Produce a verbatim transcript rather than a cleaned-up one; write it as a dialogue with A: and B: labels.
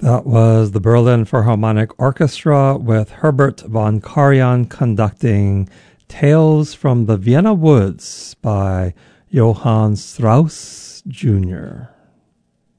A: That was the Berlin Philharmonic Orchestra with Herbert von Karajan conducting Tales from the Vienna Woods by Johann Strauss Junior